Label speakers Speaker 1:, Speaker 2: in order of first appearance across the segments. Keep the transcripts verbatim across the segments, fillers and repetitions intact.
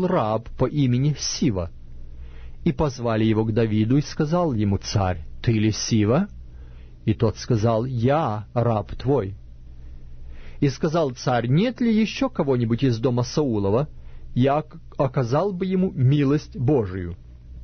Speaker 1: был раб по имени Сива. И позвали его к Давиду, и сказал ему царь: «Ты ли Сива?» И тот сказал: «Я, раб твой». И сказал царь: «Нет ли еще кого-нибудь из дома Саулова? Я оказал бы ему милость Божию».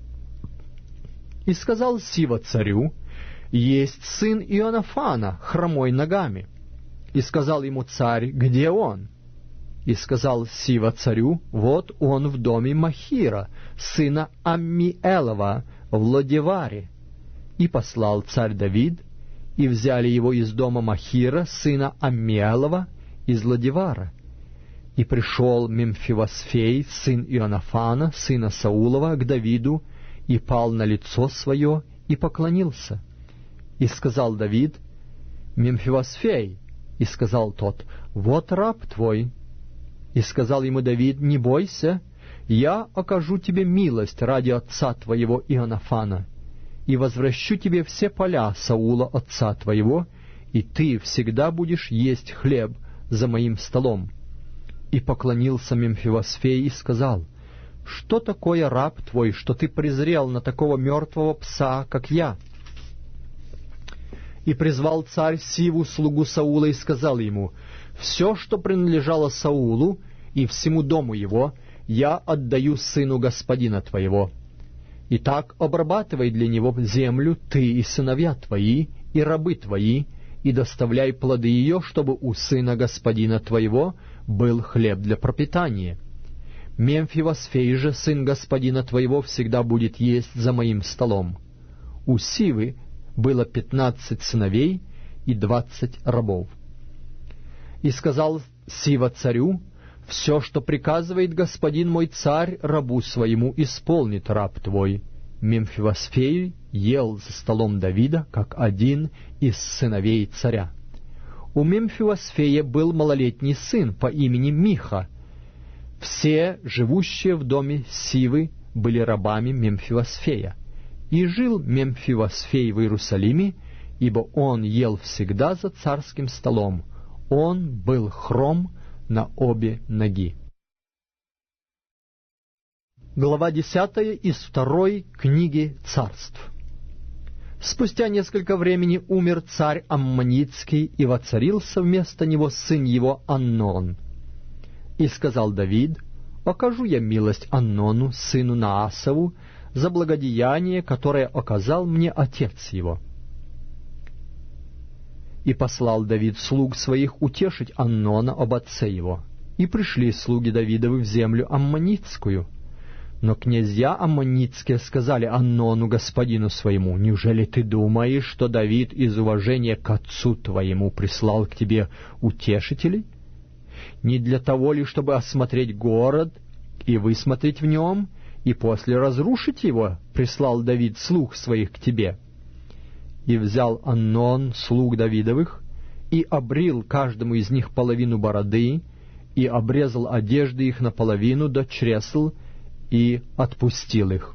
Speaker 1: И сказал Сива царю: «Есть сын Ионафана, хромой ногами». И сказал ему царь: «Где он?» И сказал Сива царю: «Вот он в доме Махира, сына Аммиэлова, в Лодеваре». И послал царь Давид, и взяли его из дома Махира, сына Аммиэлова, из Лодевара. И пришел Мемфивосфей, сын Ионафана, сына Саулова, к Давиду, и пал на лицо свое, и поклонился. И сказал Давид: «Мемфивосфей». И сказал тот: «Вот раб твой». И сказал ему Давид: «Не бойся, я окажу тебе милость ради отца твоего Ионафана, и возвращу тебе все поля Саула отца твоего, и ты всегда будешь есть хлеб за моим столом». И поклонился Мемфивосфей и сказал: «Что такое раб твой, что ты презрел на такого мертвого пса, как я?» И призвал царь Сиву, слугу Саула, и сказал ему: «Все, что принадлежало Саулу и всему дому его, я отдаю сыну господина твоего. Итак, обрабатывай для него землю ты и сыновья твои, и рабы твои, и доставляй плоды ее, чтобы у сына господина твоего был хлеб для пропитания. Мемфивосфей же, сын господина твоего, всегда будет есть за моим столом». У Сивы было пятнадцать сыновей и двадцать рабов. И сказал Сива царю: «Все, что приказывает господин мой царь, рабу своему исполнит раб твой». Мемфивосфей ел за столом Давида, как один из сыновей царя. У Мемфивосфея был малолетний сын по имени Миха. Все живущие в доме Сивы были рабами Мемфивосфея. И жил Мемфивосфей в Иерусалиме, ибо он ел всегда за царским столом. Он был хром на обе ноги. Глава десятая из второй книги Царств. Спустя несколько времени умер царь Аммонитский, и воцарился вместо него сын его Амнон. И сказал Давид: «Окажу я милость Амнону, сыну Наасову, за благодеяние, которое оказал мне отец его». И послал Давид слуг своих утешить Амнона об отце его. И пришли слуги Давидовы в землю Аммонитскую. Но князья Аммонитские сказали Амнону, господину своему: «Неужели ты думаешь, что Давид из уважения к отцу твоему прислал к тебе утешителей? Не для того ли, чтобы осмотреть город и высмотреть в нем, и после разрушить его, прислал Давид слуг своих к тебе?» И взял Амнон слуг Давидовых, и обрил каждому из них половину бороды, и обрезал одежды их наполовину до чресл, и отпустил их.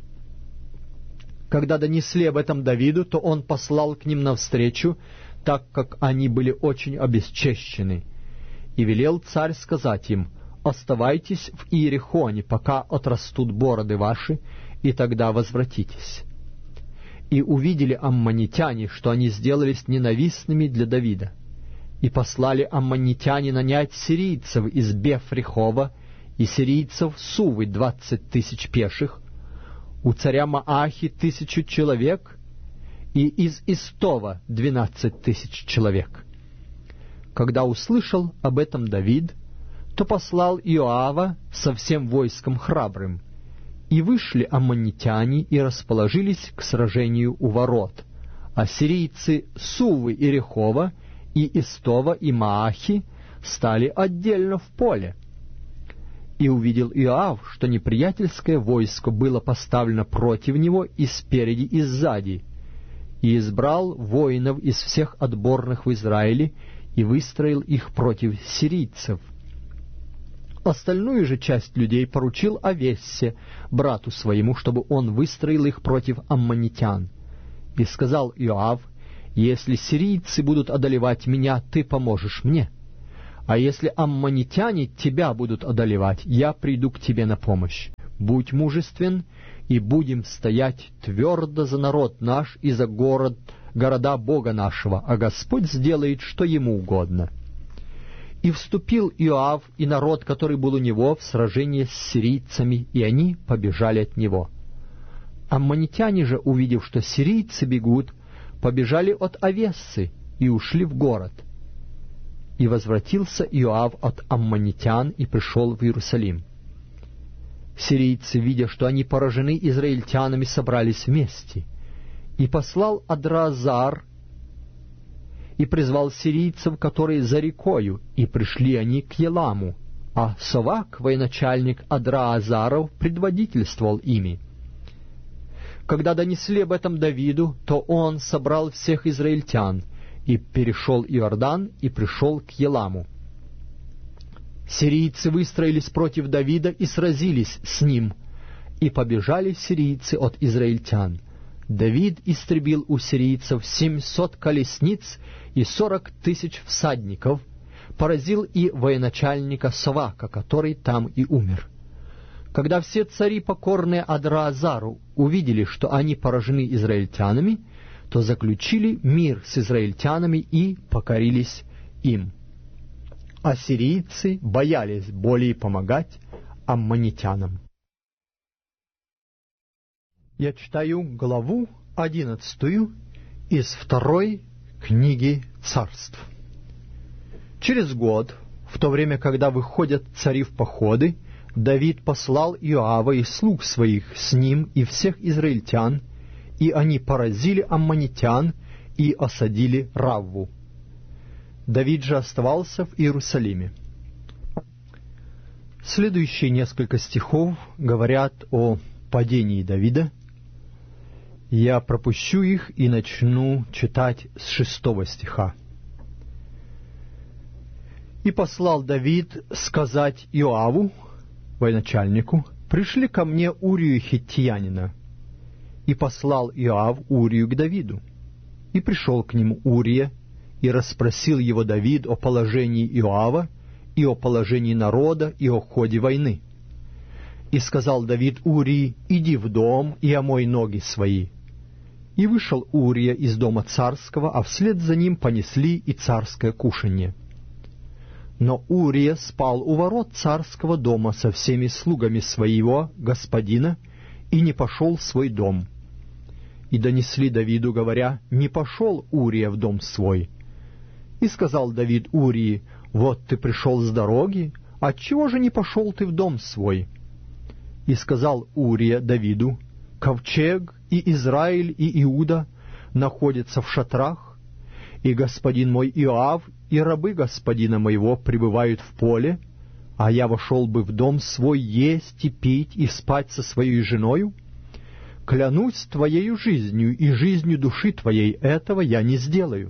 Speaker 1: Когда донесли об этом Давиду, то он послал к ним навстречу, так как они были очень обесчещены. И велел царь сказать им: «Оставайтесь в Иерихоне, пока отрастут бороды ваши, и тогда возвратитесь». И увидели аммонитяне, что они сделались ненавистными для Давида. И послали аммонитяне нанять сирийцев из Бефрихова, и сирийцев Сувы двадцать тысяч пеших, у царя Маахи тысячу человек, и из Истова двенадцать тысяч человек. Когда услышал об этом Давид, то послал Иоава со всем войском храбрым. И вышли аммонитяне и расположились к сражению у ворот, а сирийцы Сувы и Рехова, и Истова, и Маахи стали отдельно в поле. И увидел Иоав, что неприятельское войско было поставлено против него и спереди, и сзади, и избрал воинов из всех отборных в Израиле и выстроил их против сирийцев. Остальную же часть людей поручил Авессе, брату своему, чтобы он выстроил их против аммонитян. И сказал Иоав: «Если сирийцы будут одолевать меня, ты поможешь мне. А если аммонитяне тебя будут одолевать, я приду к тебе на помощь. будь мужествен, и будем стоять твердо за народ наш и за город, города Бога нашего, а Господь сделает, что ему угодно». И вступил Иоав и народ, который был у него, в сражение с сирийцами, и они побежали от него. Аммонитяне же, увидев, что сирийцы бегут, побежали от Авессы и ушли в город. И возвратился Иоав от аммонитян и пришел в Иерусалим. Сирийцы, видя, что они поражены израильтянами, собрались вместе. И послал Адраазар, и призвал сирийцев, которые за рекою, и пришли они к Еламу, а Совак, военачальник Адраазаров, предводительствовал ими. Когда донесли об этом Давиду, то он собрал всех израильтян, и перешел Иордан, и пришел к Еламу. Сирийцы выстроились против Давида и сразились с ним, и побежали сирийцы от израильтян. Давид истребил у сирийцев семьсот колесниц и сорок тысяч всадников, поразил и военачальника Совака, который там и умер. Когда все цари, покорные Адраазару, увидели, что они поражены израильтянами, то заключили мир с израильтянами и покорились им. А сирийцы боялись более помогать аммонитянам. Я читаю главу одиннадцатую из второй книги Царств. Через год, в то время, когда выходят цари в походы, Давид послал Иоава и слуг своих с ним и всех израильтян, и они поразили аммонитян и осадили Равву. Давид же оставался в Иерусалиме. Следующие несколько стихов говорят о падении Давида. Я пропущу их и начну читать с шестого стиха. «И послал Давид сказать Иоаву, военачальнику, пришли ко мне Урию хиттиянина. И послал Иоав Урию к Давиду. И пришел к нему Урия, и расспросил его Давид о положении Иоава, и о положении народа, и о ходе войны. И сказал Давид Урии, иди в дом и омой ноги свои. И вышел Урия из дома царского, а вслед за ним понесли и царское кушанье. Но Урия спал у ворот царского дома со всеми слугами своего господина и не пошел в свой дом. И донесли Давиду, говоря, не пошел Урия в дом свой. И сказал Давид Урии, вот ты пришел с дороги, отчего же не пошел ты в дом свой? И сказал Урия Давиду, ковчег и Израиль и Иуда находятся в шатрах, и господин мой Иоав и рабы господина моего пребывают в поле, а я вошел бы в дом свой есть и пить и спать со своей женою? Клянусь твоею жизнью и жизнью души твоей, этого я не сделаю.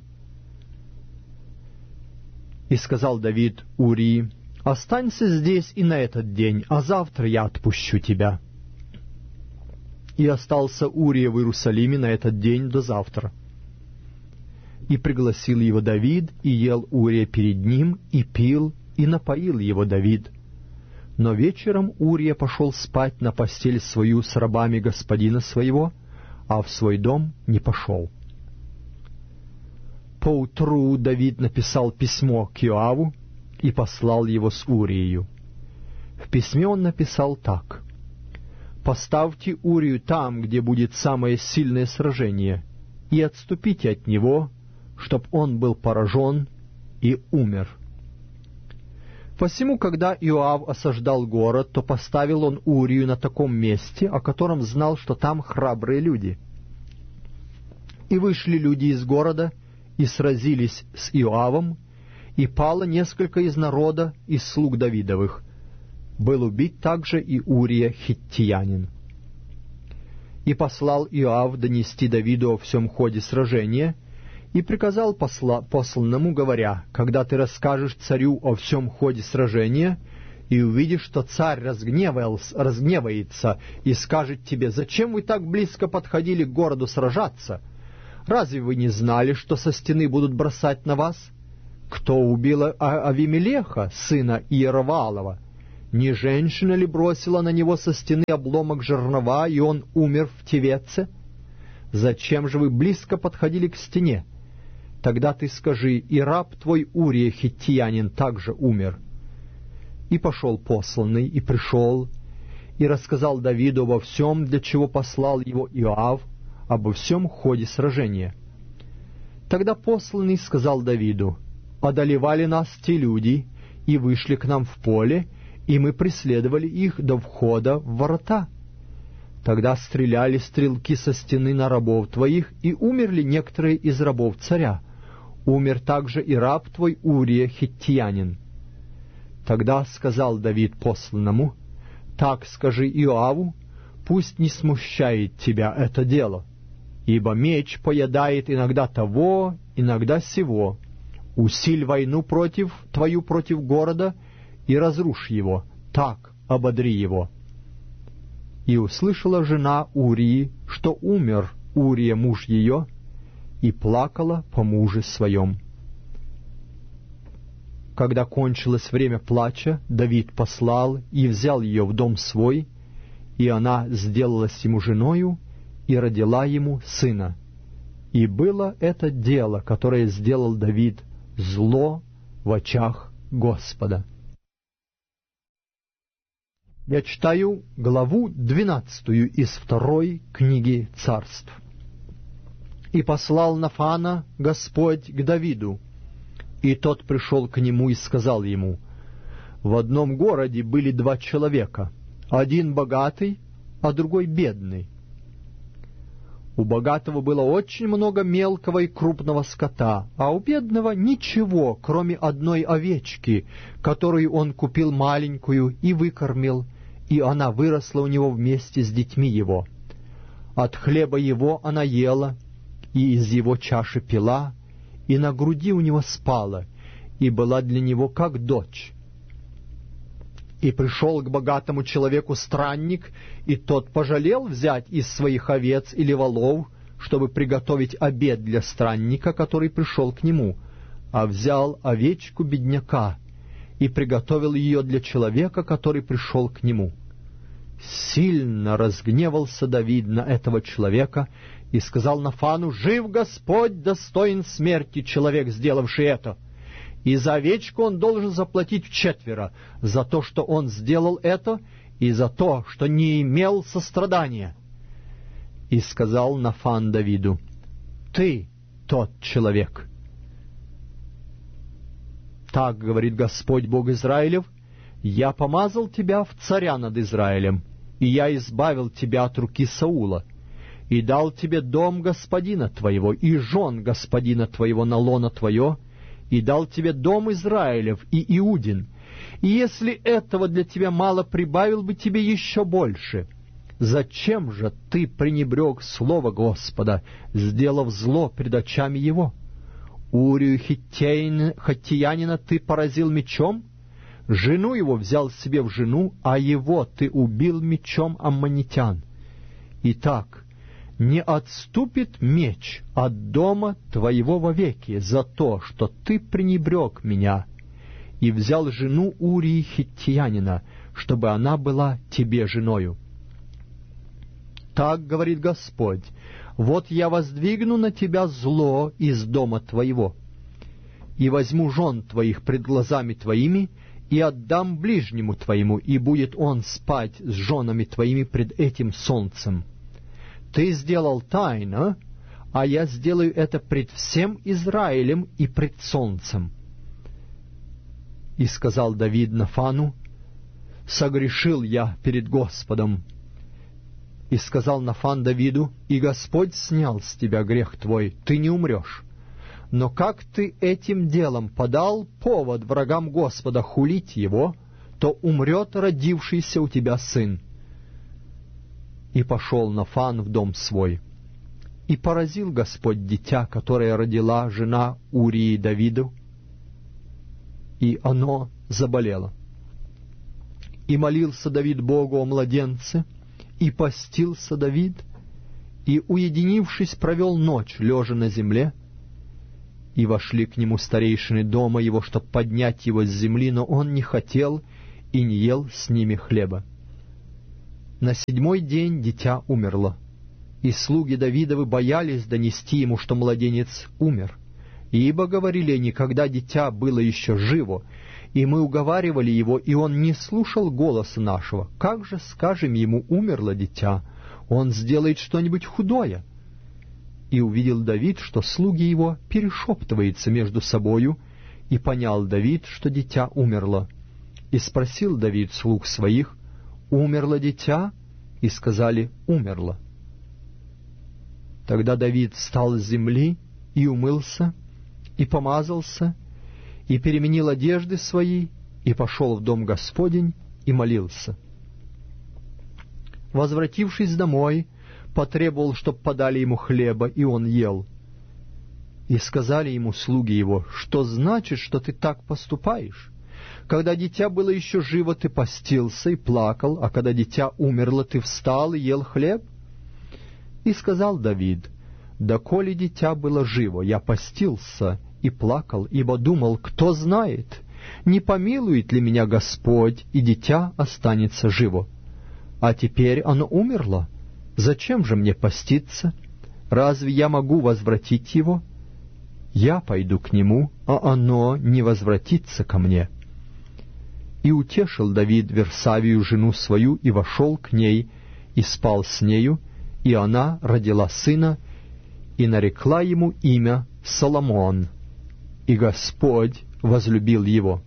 Speaker 1: И сказал Давид Урии, останься здесь и на этот день, а завтра я отпущу тебя. И остался Урия в Иерусалиме на этот день до завтра. И пригласил его Давид, и ел Урия перед ним, и пил, и напоил его Давид. Но вечером Урия пошел спать на постель свою с рабами господина своего, а в свой дом не пошел. Поутру Давид написал письмо к Иоаву и послал его с Урией. В письме он написал так: «Поставьте Урию там, где будет самое сильное сражение, и отступите от него, чтоб он был поражен и умер». Посему, когда Иоав осаждал город, то поставил он Урию на таком месте, о котором знал, что там храбрые люди. И вышли люди из города, и сразились с Иоавом, и пало несколько из народа, из слуг Давидовых. Был убит также и Урия хиттиянин. И послал Иоав донести Давиду о всем ходе сражения, и приказал посла, посланному, говоря, когда ты расскажешь царю о всем ходе сражения, и увидишь, что царь разгневается и скажет тебе, зачем вы так близко подходили к городу сражаться? Разве вы не знали, что со стены будут бросать на вас? Кто убил Авимелеха, сына Иероваалова? Не женщина ли бросила на него со стены обломок жернова, и он умер в Тевеце? Зачем же вы близко подходили к стене? Тогда ты скажи, и раб твой Урия хиттиянин также умер. И пошел посланный, и пришел, и рассказал Давиду обо всем, для чего послал его Иоав, обо всем ходе сражения. Тогда посланный сказал Давиду: «Одолевали нас те люди, и вышли к нам в поле, и мы преследовали их до входа в ворота. Тогда стреляли стрелки со стены на рабов твоих, и умерли некоторые из рабов царя. Умер также и раб твой Урия хиттиянин». Тогда сказал Давид посланному: «Так скажи Иоаву, пусть не смущает тебя это дело, ибо меч поедает иногда того, иногда сего. Усиль войну против твою против города и разрушь его, так ободри его». И услышала жена Урии, что умер Урия муж ее, и плакала по муже своем. Когда кончилось время плача, Давид послал и взял ее в дом свой, и она сделалась ему женою и родила ему сына. И было это дело, которое сделал Давид, зло в очах Господа. Я читаю главу двенадцатую из второй книги Царств. «И послал Нафана Господь к Давиду, и тот пришел к нему и сказал ему: в одном городе были два человека, один богатый, а другой бедный. У богатого было очень много мелкого и крупного скота, а у бедного ничего, кроме одной овечки, которую он купил маленькую и выкормил, и она выросла у него вместе с детьми его. От хлеба его она ела, и из его чаши пила, и на груди у него спала, и была для него как дочь. И пришел к богатому человеку странник, и тот пожалел взять из своих овец или волов, чтобы приготовить обед для странника, который пришел к нему, а взял овечку бедняка и приготовил ее для человека, который пришел к нему. Сильно разгневался Давид на этого человека и сказал Нафану: «Жив Господь, достоин смерти человек, сделавший это. И за овечку он должен заплатить вчетверо, за то, что он сделал это, и за то, что не имел сострадания». И сказал Нафан Давиду: «Ты тот человек. Так говорит Господь Бог Израилев: я помазал тебя в царя над Израилем, и я избавил тебя от руки Саула, и дал тебе дом господина твоего и жен господина твоего на лоно твое, и дал тебе дом Израилев и Иудин, и если этого для тебя мало, прибавил бы тебе еще больше. Зачем же ты пренебрег слово Господа, сделав зло пред очами его? Урию хиттиянина ты поразил мечом, жену его взял себе в жену, а его ты убил мечом аммонитян. Итак, не отступит меч от дома твоего вовеки за то, что ты пренебрег меня и взял жену Урии хиттиянина, чтобы она была тебе женою. Так говорит Господь: вот я воздвигну на тебя зло из дома твоего, и возьму жен твоих пред глазами твоими, и отдам ближнему твоему, и будет он спать с женами твоими пред этим солнцем. Ты сделал тайно, а я сделаю это пред всем Израилем и пред солнцем». И сказал Давид Нафану: «Согрешил я перед Господом». И сказал Нафан Давиду: «И Господь снял с тебя грех твой, ты не умрешь. Но как ты этим делом подал повод врагам Господа хулить его, то умрет родившийся у тебя сын». И пошел Нафан в дом свой. И поразил Господь дитя, которое родила жена Урии Давиду, и оно заболело. И молился Давид Богу о младенце, и постился Давид, и, уединившись, провел ночь, лежа на земле. И вошли к нему старейшины дома его, чтоб поднять его с земли, но он не хотел, и не ел с ними хлеба. На седьмой день дитя умерло, и слуги Давидовы боялись донести ему, что младенец умер. Ибо, говорили они, когда дитя было еще живо, и мы уговаривали его, и он не слушал голоса нашего, как же скажем ему, умерло дитя, он сделает что-нибудь худое? И увидел Давид, что слуги его перешептываются между собою, и понял Давид, что дитя умерло. И спросил Давид слуг своих, умерло дитя? И сказали, умерло. Тогда Давид встал с земли и умылся, и помазался, и переменил одежды свои, и пошел в дом Господень, и молился. Возвратившись домой, потребовал, чтоб подали ему хлеба, и он ел. И сказали ему слуги его, что значит, что ты так поступаешь? Когда дитя было еще живо, ты постился и плакал, а когда дитя умерло, ты встал и ел хлеб? И сказал Давид, доколе дитя было живо, я постился и плакал, ибо думал, кто знает, не помилует ли меня Господь, и дитя останется живо. А теперь оно умерло. Зачем же мне поститься? Разве я могу возвратить его? Я пойду к нему, а оно не возвратится ко мне. И утешил Давид Версавию, жену свою, и вошел к ней, и спал с нею, и она родила сына, и нарекла ему имя Соломон, и Господь возлюбил его.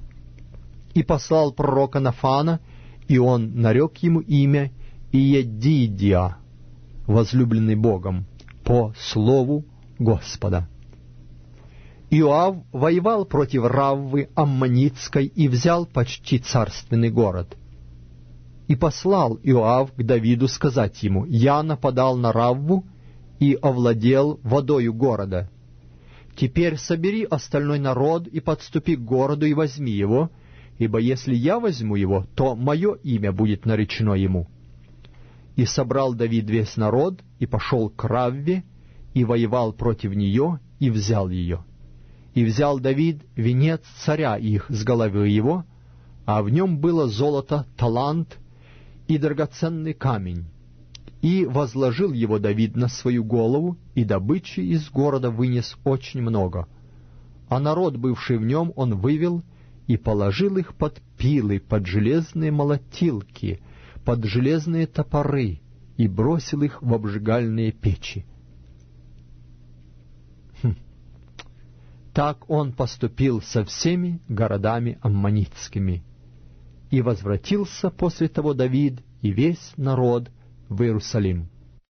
Speaker 1: И послал пророка Нафана, и он нарек ему имя Иедидия, возлюбленный Богом, по слову Господа. Иоав воевал против Раввы Аммонитской и взял почти царственный город. И послал Иоав к Давиду сказать ему, «Я нападал на Равву и овладел водою города. Теперь собери остальной народ и подступи к городу и возьми его, ибо если я возьму его, то мое имя будет наречено ему». И собрал Давид весь народ, и пошел к Равве, и воевал против нее, и взял ее. И взял Давид венец царя их с головы его, а в нем было золото, талант и драгоценный камень. И возложил его Давид на свою голову, и добычи из города вынес очень много. А народ, бывший в нем, он вывел и положил их под пилы, под железные молотилки, под железные топоры, и бросил их в обжигальные печи. Хм. Так он поступил со всеми городами аммонитскими. И возвратился после того Давид и весь народ в Иерусалим.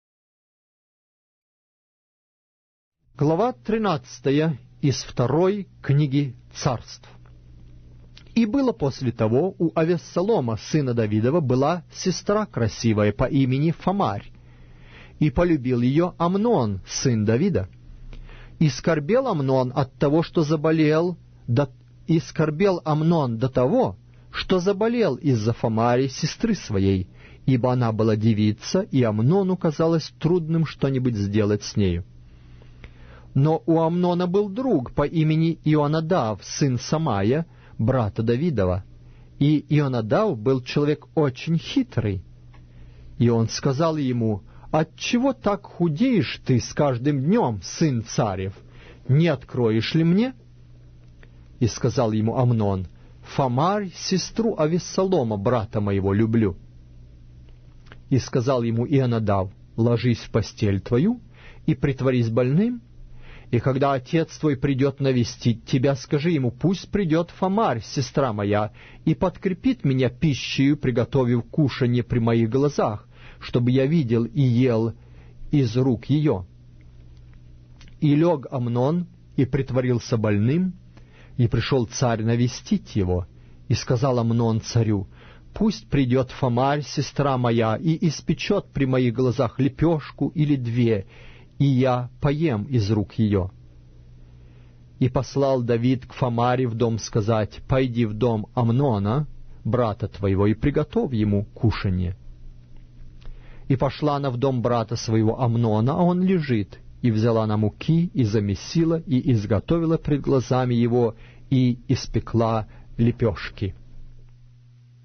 Speaker 1: Глава тринадцатая из второй книги Царств. И было после того, у Авессалома, сына Давидова, была сестра красивая по имени Фамарь, и полюбил ее Амнон, сын Давида. И скорбел Амнон от того, что заболел, до... и скорбел Амнон до того, что заболел из-за Фамари, сестры своей, ибо она была девица, и Амнону казалось трудным что-нибудь сделать с нею. Но у Амнона был друг по имени Ионадав, сын Самая, брата Давидова, и Ионадав был человек очень хитрый. И он сказал ему, «Отчего так худеешь ты с каждым днем, сын царев? Не откроешь ли мне?» И сказал ему Амнон, «Фамарь, сестру Авессалома, брата моего, люблю». И сказал ему Ионадав, «Ложись в постель твою и притворись больным, и когда отец твой придет навестить тебя, скажи ему, пусть придет Фамарь, сестра моя, и подкрепит меня пищею, приготовив кушанье при моих глазах, чтобы я видел и ел из рук ее». И лег Амнон, и притворился больным, и пришел царь навестить его, и сказал Амнон царю, «Пусть придет Фамарь, сестра моя, и испечет при моих глазах лепешку или две, и я поем из рук ее». И послал Давид к Фамаре в дом сказать, «Пойди в дом Амнона, брата твоего, и приготовь ему кушанье». И пошла она в дом брата своего Амнона, а он лежит, и взяла она муки, и замесила, и изготовила пред глазами его, и испекла лепешки.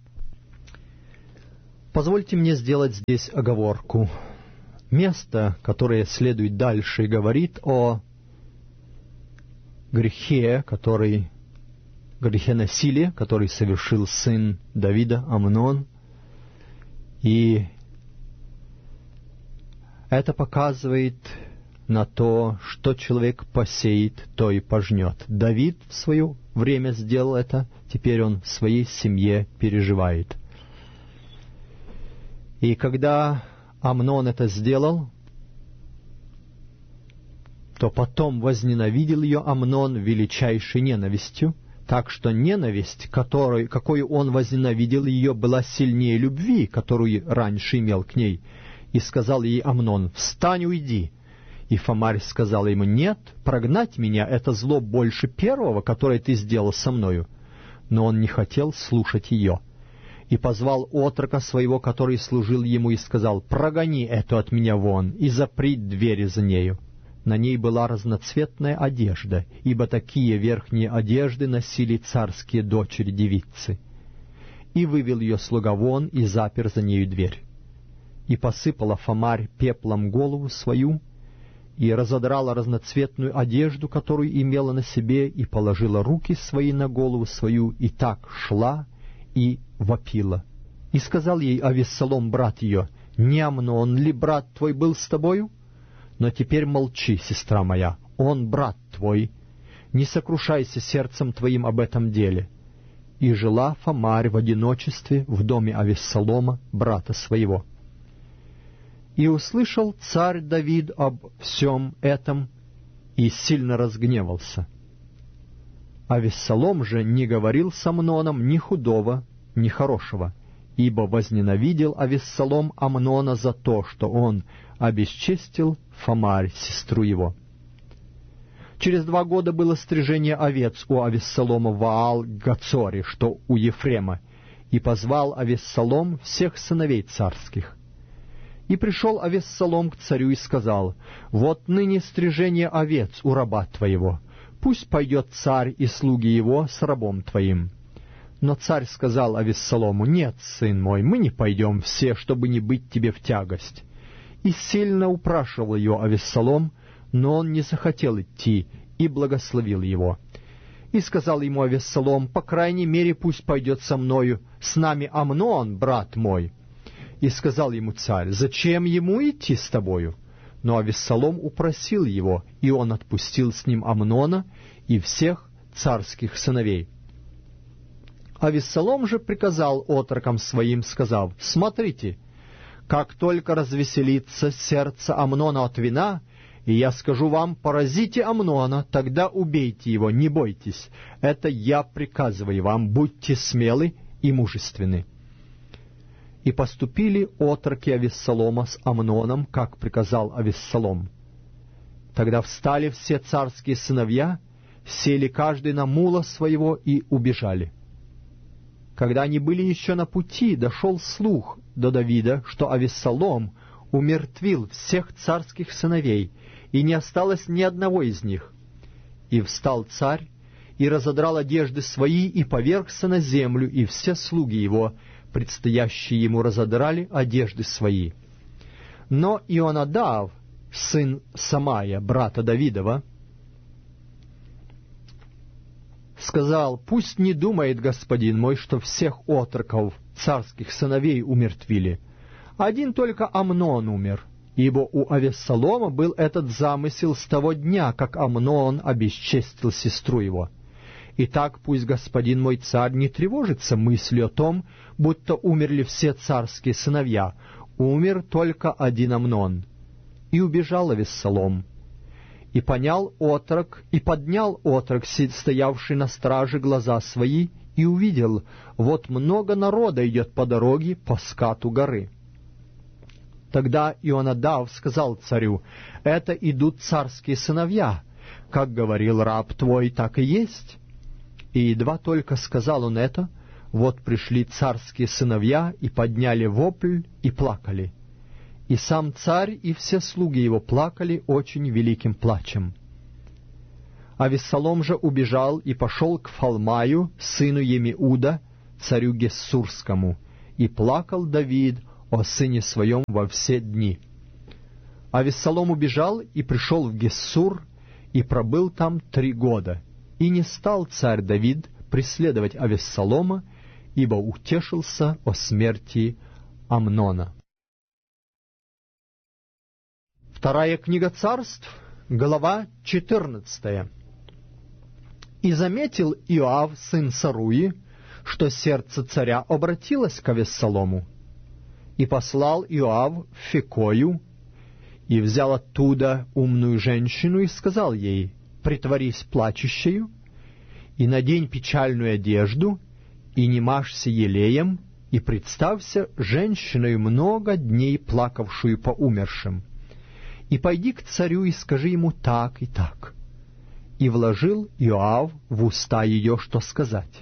Speaker 1: Позвольте мне сделать здесь оговорку. Место, которое следует дальше, говорит о грехе, который, грехе насилия, который совершил сын Давида, Амнон. И это показывает на то, что человек посеет, то и пожнет. Давид в свое время сделал это, теперь он в своей семье переживает. И когда Амнон это сделал, то потом возненавидел ее Амнон величайшей ненавистью, так что ненависть, которой, какой он возненавидел ее, была сильнее любви, которую раньше имел к ней. И сказал ей Амнон: «Встань, уйди». И Фамарь сказала ему: «Нет, прогнать меня — это зло больше первого, которое ты сделал со мною». Но он не хотел слушать ее. И позвал отрока своего, который служил ему, и сказал: «Прогони эту от меня вон, и запри двери за нею». На ней была разноцветная одежда, ибо такие верхние одежды носили царские дочери-девицы. И вывел ее слуга вон, и запер за нею дверь. И посыпала Фамарь пеплом голову свою, и разодрала разноцветную одежду, которую имела на себе, и положила руки свои на голову свою, и так шла и вопила. И сказал ей Авессалом, брат ее: «Не Амнон ли брат твой был с тобою? Но теперь молчи, сестра моя, он брат твой, не сокрушайся сердцем твоим об этом деле». И жила Фамарь в одиночестве в доме Авессалома, брата своего. И услышал царь Давид об всем этом и сильно разгневался. Авессалом же не говорил с Амноном ни худого, ни хорошего, ибо возненавидел Авессалом Амнона за то, что он обесчестил Фамарь, сестру его. Через два года было стрижение овец у Авессалома в Аал-Гацоре, что у Ефрема, и позвал Авессалом всех сыновей царских. И пришел Авессалом к царю и сказал: «Вот ныне стрижение овец у раба твоего, пусть пойдет царь и слуги его с рабом твоим». Но царь сказал Авессалому: «Нет, сын мой, мы не пойдем все, чтобы не быть тебе в тягость». И сильно упрашивал ее Авессалом, но он не захотел идти, и благословил его. И сказал ему Авессалом: «По крайней мере, пусть пойдет со мною, с нами Амнон, брат мой». И сказал ему царь: «Зачем ему идти с тобою?» Но Авессалом упросил его, и он отпустил с ним Амнона и всех царских сыновей. Авессалом же приказал отрокам своим, сказав: «Смотрите, как только развеселится сердце Амнона от вина, и я скажу вам: поразите Амнона, тогда убейте его, не бойтесь. Это я приказываю вам, будьте смелы и мужественны». И поступили отроки Авессалома с Амноном, как приказал Авессалом. Тогда встали все царские сыновья, сели каждый на мула своего и убежали. Когда они были еще на пути, дошел слух до Давида, что Авессалом умертвил всех царских сыновей, и не осталось ни одного из них. И встал царь, и разодрал одежды свои, и повергся на землю, и все слуги его, предстоящие ему, разодрали одежды свои. Но Ионадав, сын Самая, брата Давидова, сказал: «Пусть не думает господин мой, что всех отроков царских сыновей умертвили. Один только Амнон умер, ибо у Авессалома был этот замысел с того дня, как Амнон обесчестил сестру его. Итак, пусть господин мой царь не тревожится мыслью о том, будто умерли все царские сыновья, умер только один Амнон». И убежал Авессалом. И понял отрок, и поднял отрок, стоявший на страже, глаза свои, и увидел: вот много народа идет по дороге по скату горы. Тогда Ионадав сказал царю: «Это идут царские сыновья, как говорил раб твой, так и есть». И едва только сказал он это, вот пришли царские сыновья и подняли вопль и плакали. И сам царь и все слуги его плакали очень великим плачем. Авессалом же убежал и пошел к Фалмаю, сыну Емиуда, царю Гессурскому, и плакал Давид о сыне своем во все дни. Авессалом убежал и пришел в Гессур, и пробыл там три года. И не стал царь Давид преследовать Авессалома, ибо утешился о смерти Амнона. Вторая книга Царств, глава четырнадцатая. «И заметил Иоав, сын Саруи, что сердце царя обратилось к Авессалому. И послал Иоав в Фекою, и взял оттуда умную женщину, и сказал ей: притворись плачущею, и надень печальную одежду, и не мажься елеем, и представься женщиной много дней плакавшую по умершим. И пойди к царю и скажи ему так и так». И вложил Иоав в уста ее, что сказать.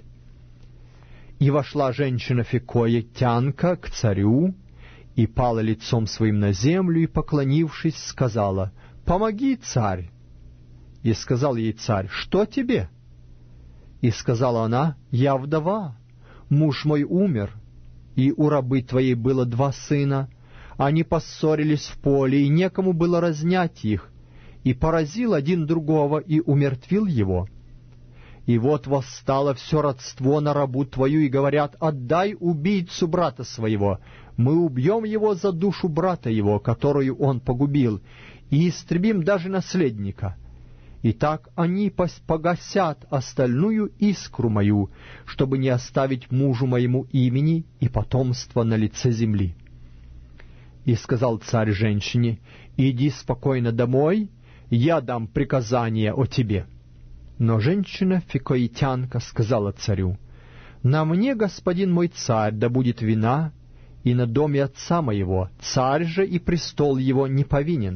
Speaker 1: И вошла женщина Фекоя-тянка к царю, и пала лицом своим на землю, и, поклонившись, сказала: «Помоги, царь!» И сказал ей царь: «Что тебе?» И сказала она: «Я вдова, муж мой умер, и у рабы твоей было два сына. Они поссорились в поле, и некому было разнять их, и поразил один другого, и умертвил его. И вот восстало все родство на рабу твою, и говорят: отдай убийцу брата своего, мы убьем его за душу брата его, которую он погубил, и истребим даже наследника. И так они погасят остальную искру мою, чтобы не оставить мужу моему имени и потомства на лице земли». И сказал царь женщине: «Иди спокойно домой, я дам приказание о тебе». Но женщина фекоитянка сказала царю: «На мне, господин мой царь, да будет вина, и на доме отца моего, царь же и престол его не повинен».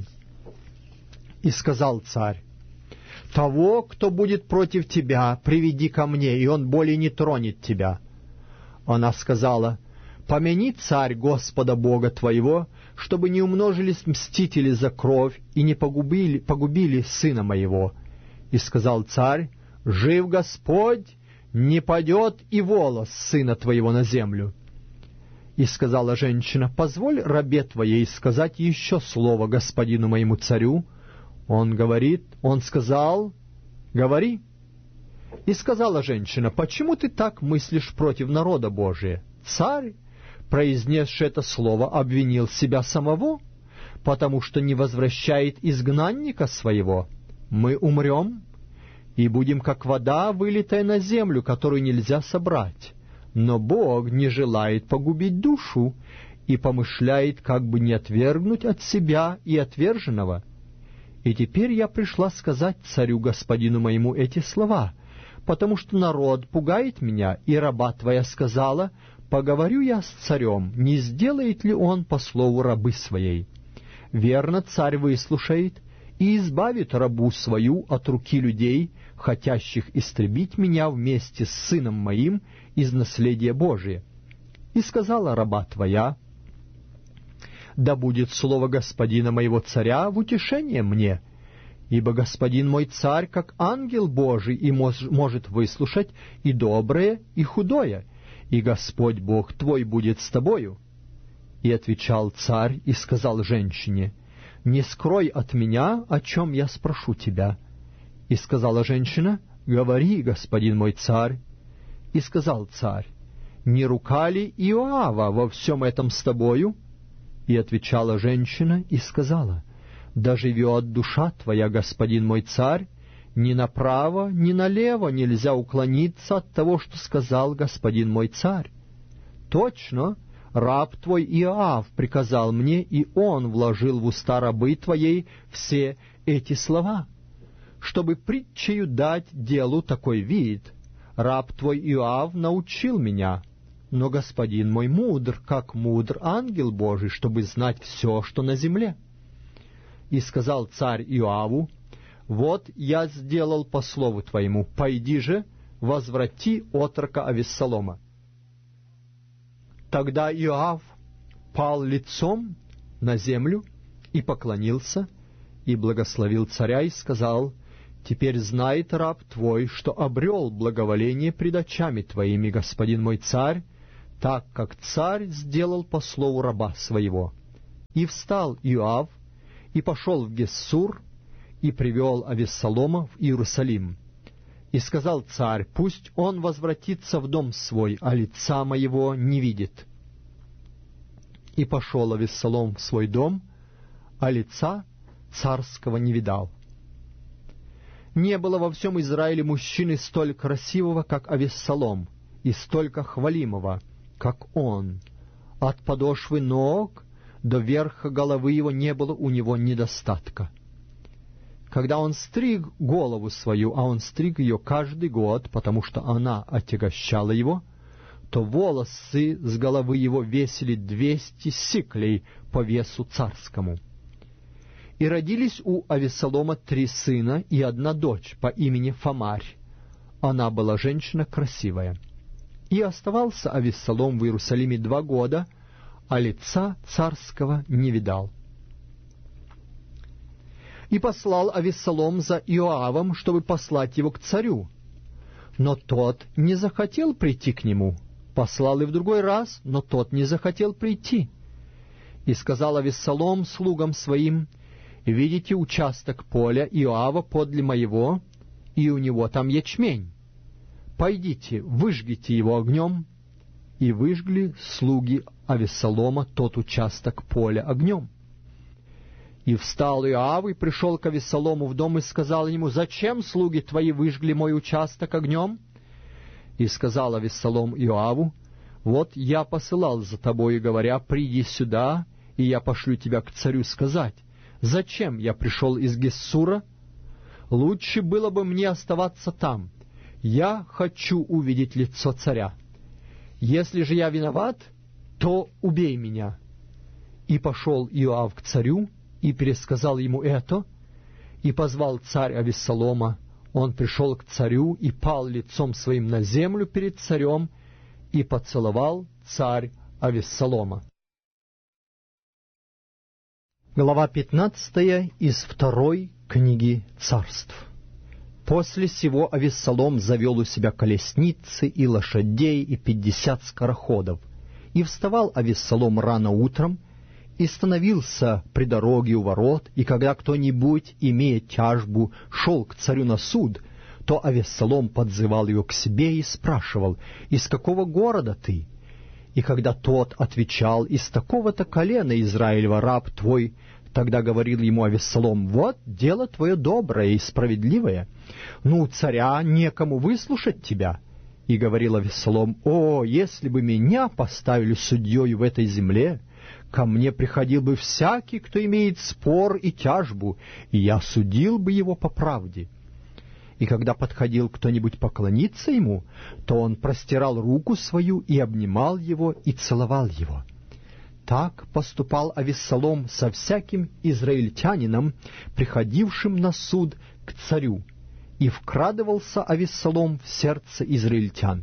Speaker 1: И сказал царь: «Того, кто будет против тебя, приведи ко мне, и он более не тронет тебя». Она сказала: «Помяни, царь, Господа Бога твоего, чтобы не умножились мстители за кровь и не погубили, погубили сына моего». И сказал царь: «Жив Господь, не падет и волос сына твоего на землю». И сказала женщина: «Позволь рабе твоей сказать еще слово господину моему царю». Он говорит, он сказал: «Говори». И сказала женщина: «Почему ты так мыслишь против народа Божия? Царь, произнесший это слово, обвинил себя самого, потому что не возвращает изгнанника своего. Мы умрем и будем как вода, вылитая на землю, которую нельзя собрать. Но Бог не желает погубить душу и помышляет, как бы не отвергнуть от себя и отверженного. И теперь я пришла сказать царю господину моему эти слова, потому что народ пугает меня, и раба твоя сказала: поговорю я с царем, не сделает ли он по слову рабы своей. Верно, царь выслушает и избавит рабу свою от руки людей, хотящих истребить меня вместе с сыном моим из наследия Божия. И сказала раба твоя: да будет слово господина моего царя в утешение мне, ибо господин мой царь, как ангел Божий, и мож, может выслушать и доброе, и худое, и Господь Бог твой будет с тобою». И отвечал царь и сказал женщине: «Не скрой от меня, о чем я спрошу тебя». И сказала женщина: «Говори, господин мой царь». И сказал царь: «Не рука ли Иоава во всем этом с тобою?» И отвечала женщина и сказала: «Да живет душа твоя, господин мой царь, ни направо, ни налево нельзя уклониться от того, что сказал господин мой царь. Точно, раб твой Иоав приказал мне, и он вложил в уста рабы твоей все эти слова, чтобы притчею дать делу такой вид. Раб твой Иоав научил меня, но господин мой мудр, как мудр ангел Божий, чтобы знать все, что на земле». И сказал царь Иоаву: «Вот я сделал по слову твоему, пойди же, возврати отрока Авессалома». Тогда Иоав пал лицом на землю и поклонился, и благословил царя, и сказал: «Теперь знает раб твой, что обрел благоволение пред очами твоими, господин мой царь, так как царь сделал по слову раба своего. И встал Иоав, и пошел в Гессур, и привел Авессалома в Иерусалим. И сказал царь: пусть он возвратится в дом свой, а лица моего не видит. И пошел Авессалом в свой дом, а лица царского не видал. Не было во всем Израиле мужчины столь красивого, как Авессалом, и столько хвалимого, как он. От подошвы ног до верха головы его не было у него недостатка. Когда он стриг голову свою, а он стриг ее каждый год, потому что она отягощала его, то волосы с головы его весили двести сиклей по весу царскому. И родились у Авессалома три сына и одна дочь по имени Фамарь. Она была женщина красивая. И оставался Авессалом в Иерусалиме два года, а лица царского не видал. И послал Авессалом за Иоавом, чтобы послать его к царю. Но тот не захотел прийти к нему. Послал и в другой раз, но тот не захотел прийти. И сказал Авессалом слугам своим: «Видите участок поля Иоава подле моего, и у него там ячмень. Пойдите, выжгите его огнем». И выжгли слуги Авессалома тот участок поля огнем. И встал Иоав и пришел к Авессалому в дом и сказал ему: «Зачем слуги твои выжгли мой участок огнем?» И сказал Авессалом Иоаву: «Вот я посылал за тобою, говоря: приди сюда, и я пошлю тебя к царю сказать: зачем я пришел из Гессура? Лучше было бы мне оставаться там. Я хочу увидеть лицо царя. Если же я виноват, то убей меня». И пошел Иоав к царю, и пересказал ему это, и позвал царь Авессалома. Он пришел к царю и пал лицом своим на землю перед царем, и поцеловал царь Авессалома. Глава пятнадцатая из второй книги Царств. После сего Авессалом завел у себя колесницы и лошадей и пятьдесят скороходов. И вставал Авессалом рано утром, и становился при дороге у ворот, и когда кто-нибудь, имея тяжбу, шел к царю на суд, то Авессалом подзывал его к себе и спрашивал: «Из какого города ты?» И когда тот отвечал: «Из такого-то колена Израилева раб твой», тогда говорил ему Авессалом: «Вот дело твое доброе и справедливое, но у царя некому выслушать тебя». И говорил Авессалом: «О, если бы меня поставили судьей в этой земле, ко мне приходил бы всякий, кто имеет спор и тяжбу, и я судил бы его по правде». И когда подходил кто-нибудь поклониться ему, то он простирал руку свою и обнимал его и целовал его. Так поступал Авессалом со всяким израильтянином, приходившим на суд к царю, и вкрадывался Авессалом в сердце израильтян.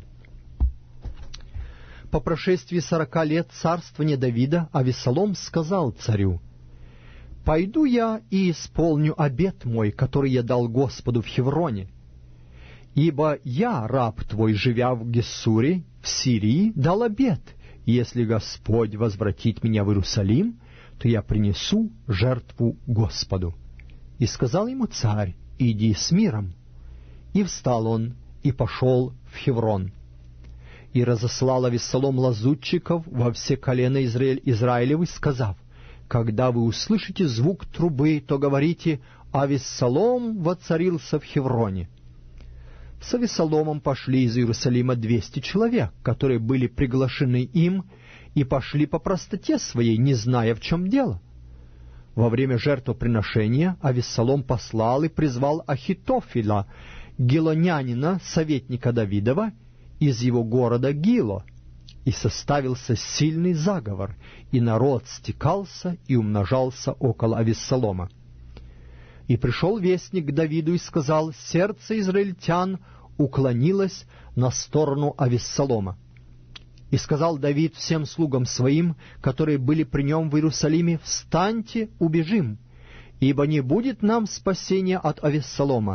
Speaker 1: По прошествии сорока лет царствования Давида Авессалом сказал царю: «Пойду я и исполню обет мой, который я дал Господу в Хевроне. Ибо я, раб твой, живя в Гессуре, в Сирии, дал обет: если Господь возвратит меня в Иерусалим, то я принесу жертву Господу». И сказал ему царь: «Иди с миром». И встал он и пошел в Хеврон. И разослал Авессалом лазутчиков во все колена Израиль, Израилевы, сказав: «Когда вы услышите звук трубы, то говорите: Авессалом воцарился в Хевроне». С Авессаломом пошли из Иерусалима двести человек, которые были приглашены им, и пошли по простоте своей, не зная, в чем дело. Во время жертвоприношения Авессалом послал и призвал Ахитофеля, гилонянина, советника Давидова, из его города Гило, и составился сильный заговор, и народ стекался и умножался около Авессалома. И пришел вестник к Давиду и сказал: сердце израильтян уклонилось на сторону Авессалома. И сказал Давид всем слугам своим, которые были при нем в Иерусалиме: встаньте, убежим, ибо не будет нам спасения от Авессалома.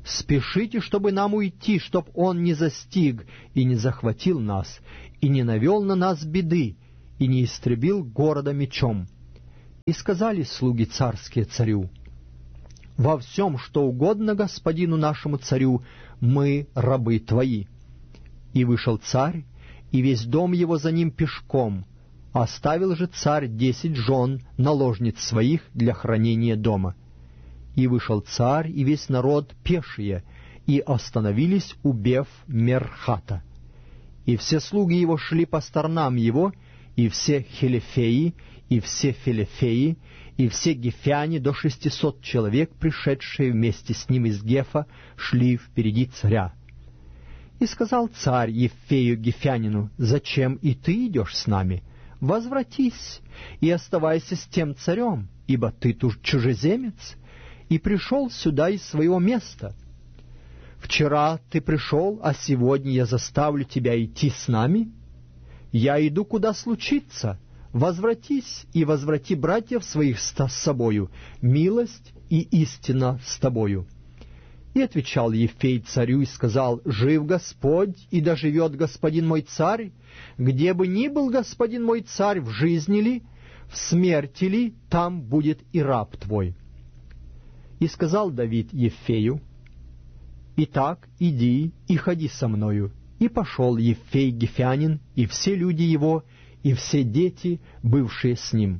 Speaker 1: спешите, чтобы нам уйти, чтоб он не застиг и не захватил нас, и не навел на нас беды, и не истребил города мечом». И сказали слуги царские царю: «Во всем, что угодно господину нашему царю, мы рабы твои». И вышел царь, и весь дом его за ним пешком. Оставил же царь десять жен, наложниц своих, для хранения дома. И вышел царь и весь народ пешие, и остановились у Бев-Мерхата. И все слуги его шли по сторонам его, и все хелефеи, и все фелефеи, и все гефяне до шестисот человек, пришедшие вместе с ним из Гефа, шли впереди царя. И сказал царь Ефею гефянину: «Зачем и ты идешь с нами? Возвратись и оставайся с тем царем, ибо ты тут чужеземец, и пришел сюда из своего места. Вчера ты пришел, а сегодня я заставлю тебя идти с нами? Я иду, куда случится. Возвратись и возврати братьев своих с собою, милость и истина с тобою». И отвечал Ефей царю и сказал: «Жив Господь, и доживет господин мой царь, где бы ни был господин мой царь, в жизни ли, в смерти ли, там будет и раб твой». И сказал Давид Ефею: «Итак, иди и ходи со мною». И пошел Ефей гефянин, и все люди его, и все дети, бывшие с ним.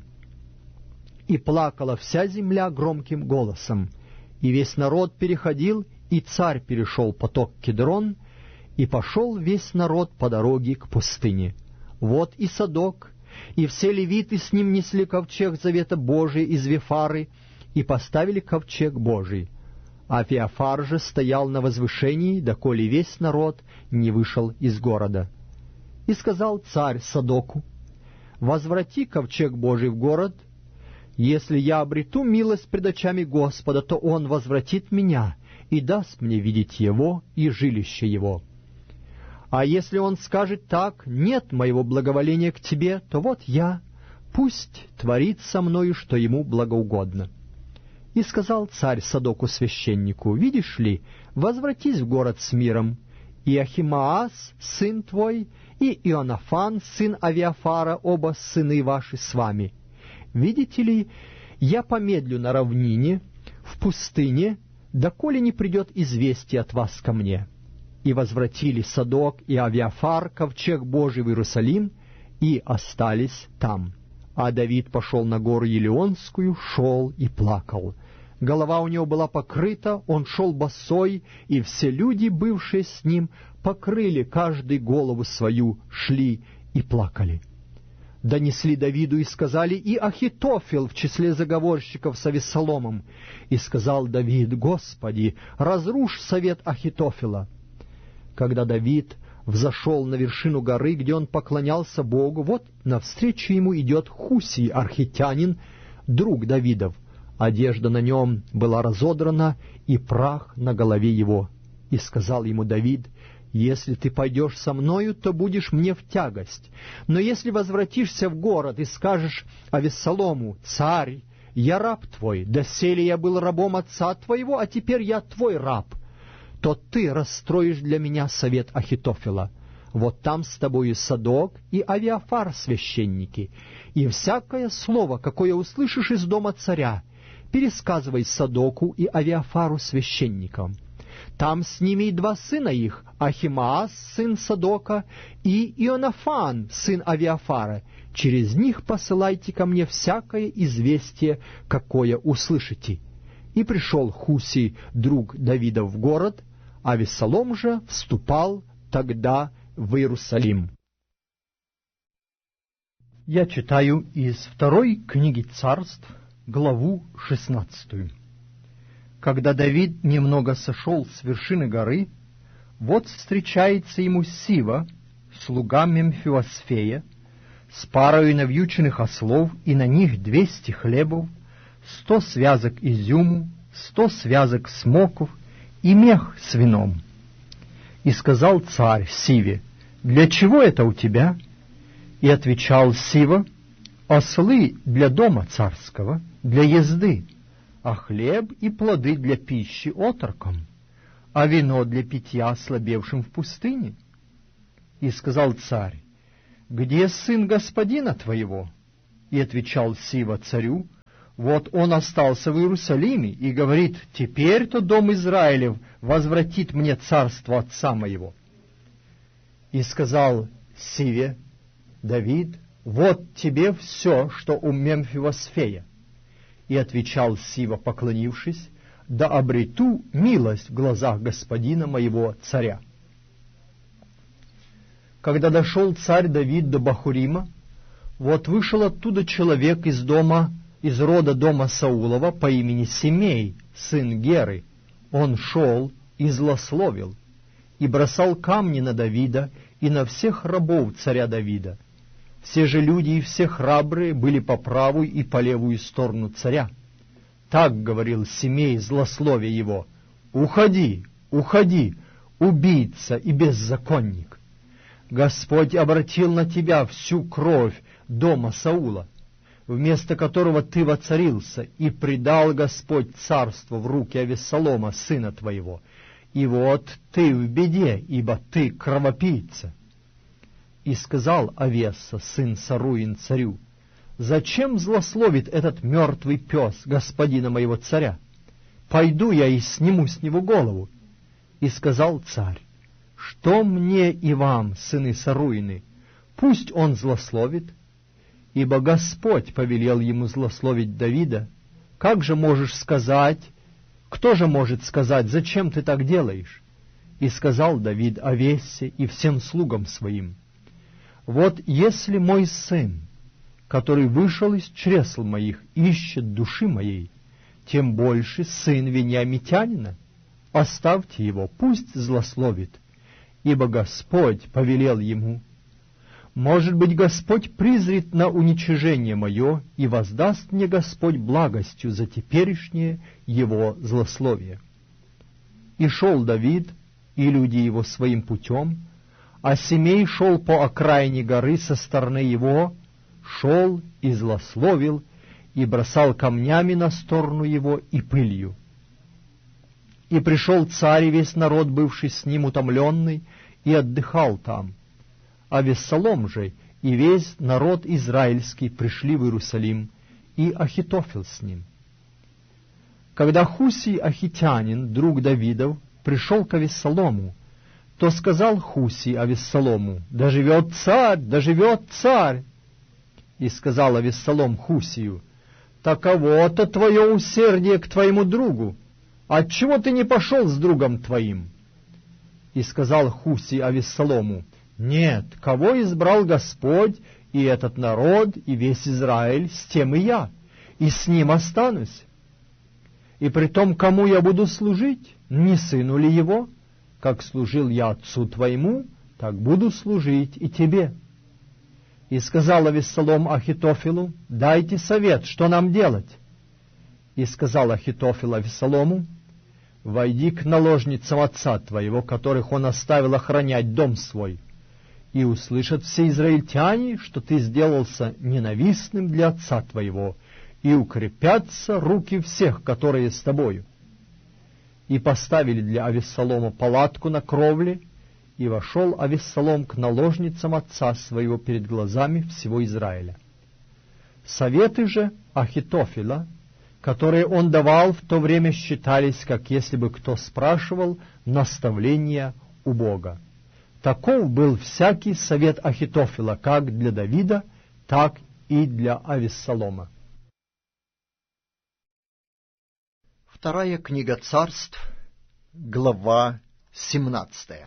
Speaker 1: И плакала вся земля громким голосом, и весь народ переходил, и царь перешел поток Кедрон, и пошел весь народ по дороге к пустыне. Вот и Садок, и все левиты с ним несли ковчег завета Божия из Вифары, и поставили ковчег Божий. А Феофар же стоял на возвышении, доколе весь народ не вышел из города. И сказал царь Садоку: «Возврати ковчег Божий в город. Если я обрету милость пред очами Господа, то он возвратит меня и даст мне видеть его и жилище его. А если он скажет так: нет моего благоволения к тебе, то вот я, пусть творит со мною, что ему благоугодно». И сказал царь Садоку священнику: «Видишь ли, возвратись в город с миром, и Ахимаас, сын твой, и Ионафан, сын Авиафара, оба сыны ваши с вами. Видите ли, я помедлю на равнине, в пустыне, доколе не придет известие от вас ко мне». И возвратили Садок и Авиафар ковчег Божий в Иерусалим, и остались там. А Давид пошел на гору Елеонскую, шел и плакал. Голова у него была покрыта, он шел босой, и все люди, бывшие с ним, покрыли каждый голову свою, шли и плакали. Донесли Давиду и сказали: «И Ахитофел в числе заговорщиков с Авессаломом». И сказал Давид: «Господи, разрушь совет Ахитофела». Когда Давид взошел на вершину горы, где он поклонялся Богу, вот навстречу ему идет Хусий, архитянин, друг Давидов. Одежда на нем была разодрана, и прах на голове его. И сказал ему Давид: «Если ты пойдешь со мною, то будешь мне в тягость. Но если возвратишься в город и скажешь Авессалому: царь, я раб твой, доселе я был рабом отца твоего, а теперь я твой раб, то ты расстроишь для меня совет Ахитофела. Вот там с тобою Садок и Авиафар священники, и всякое слово, какое услышишь из дома царя, пересказывай Садоку и Авиафару священникам. Там с ними и два сына их, Ахимаас, сын Садока, и Ионафан, сын Авиафара. Через них посылайте ко мне всякое известие, какое услышите». И пришел Хусий, друг Давида, в город, а Авессалом же вступал тогда в Иерусалим. Я читаю из второй книги Царств, главу шестнадцатую. Когда Давид немного сошел с вершины горы, вот встречается ему Сива, слуга Мемфиосфея, с парою навьюченных ослов, и на них двести хлебов, сто связок изюму, сто связок смоков и мех с вином. И сказал царь Сиве: «Для чего это у тебя?» И отвечал Сива: «Ослы для дома царского, для езды, а хлеб и плоды для пищи отрокам». а вино для питья ослабевшим в пустыне? И сказал царь: где сын господина твоего? И отвечал Сива царю: вот он остался в Иерусалиме, и говорит: теперь-то дом Израилев возвратит мне царство отца моего. И сказал Сиве Давид: вот тебе все, что у Мемфивосфея. И отвечал Сива, поклонившись: да обрету милость в глазах господина моего царя. Когда дошел царь Давид до Бахурима, вот вышел оттуда человек из дома, из рода дома Саулова по имени Семей, сын Геры. Он шел и злословил, и бросал камни на Давида и на всех рабов царя Давида. Все же люди и все храбрые были по правую и по левую сторону царя. Так говорил Семей, злословя его: «Уходи, уходи, убийца и беззаконник! Господь обратил на тебя всю кровь дома Саула, вместо которого ты воцарился, и предал Господь царство в руки Авессалома, сына твоего. И вот ты в беде, ибо ты кровопийца». И сказал Авесса, сын Саруин, царю: «Зачем злословит этот мертвый пес господина моего царя? Пойду я и сниму с него голову». И сказал царь: «Что мне и вам, сыны Саруины? Пусть он злословит, ибо Господь повелел ему злословить Давида. Как же можешь сказать, кто же может сказать, зачем ты так делаешь?» И сказал Давид Авессе и всем слугам своим: «Вот если мой сын, который вышел из чресл моих, ищет души моей, тем больше сын вениамитянина. Оставьте его, пусть злословит, ибо Господь повелел ему. Может быть, Господь призрит на уничижение мое, и воздаст мне Господь благостью за теперешнее его злословие». И шел Давид, и люди его своим путем, а Семей шел по окраине горы со стороны его, шел и злословил, и бросал камнями на сторону его и пылью. И пришел царь и весь народ, бывший с ним утомленный, и отдыхал там. А Авессалом же и весь народ израильский пришли в Иерусалим, и Ахитофел с ним. Когда Хусий Ахитянин, друг Давидов, пришел к Авессалому, то сказал Хусий Авессалому: «Да живет царь, да живет царь!» И сказал Авессалом Хусию: «Таково-то твое усердие к твоему другу. Отчего ты не пошел с другом твоим?» И сказал Хусий Авессалому: «Нет, кого избрал Господь, и этот народ, и весь Израиль, с тем и я, и с ним останусь. И при том, кому я буду служить, не сыну ли его? Как служил я отцу твоему, так буду служить и тебе». И сказал Авессалом Ахитофелу: «Дайте совет, что нам делать?» И сказал Ахитофел Авессалому: «Войди к наложницам отца твоего, которых он оставил охранять дом свой, и услышат все израильтяне, что ты сделался ненавистным для отца твоего, и укрепятся руки всех, которые с тобою». И поставили для Авессалома палатку на кровле, и вошел Авессалом к наложницам отца своего перед глазами всего Израиля. Советы же Ахитофеля, которые он давал, в то время считались, как если бы кто спрашивал наставления у Бога. Таков был всякий совет Ахитофеля, как для Давида, так и для Авессалома.
Speaker 2: Вторая книга Царств, глава семнадцатая.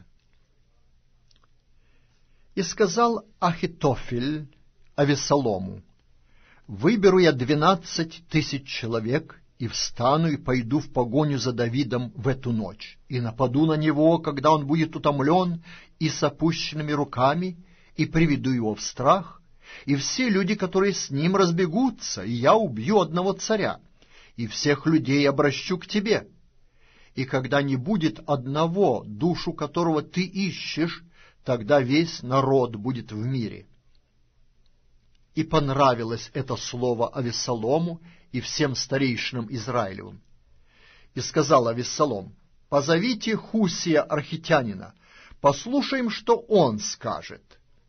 Speaker 2: «И сказал Ахитофель Авессалому: выберу я двенадцать тысяч человек, и встану и пойду в погоню за Давидом в эту ночь, и нападу на него, когда он будет утомлен и с опущенными руками, и приведу его в страх, и все люди, которые с ним, разбегутся, и я убью одного царя, и всех людей обращу к тебе. И когда не будет одного, душу которого ты ищешь, тогда весь народ будет в мире». И понравилось это слово Авессалому и всем старейшинам Израилевым. И сказал Авессалом: позовите Хусия архитянина, послушаем, что он скажет».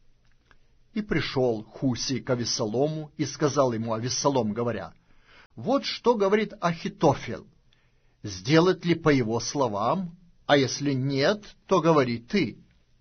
Speaker 2: И пришел Хусий к Авессалому и сказал ему Авессалом, говоря: «Вот что говорит Ахитофел, сделать ли по его словам, а если нет, то говори ты».